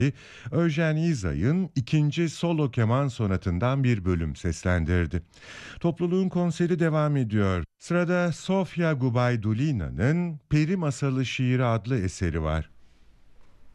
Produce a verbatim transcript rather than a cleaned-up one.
Eugen Izay'ın ikinci solo keman sonatından bir bölüm seslendirdi. Topluluğun konseri devam ediyor. Sırada Sofia Gubaidulina'nın Peri Masalı Şiiri adlı eseri var.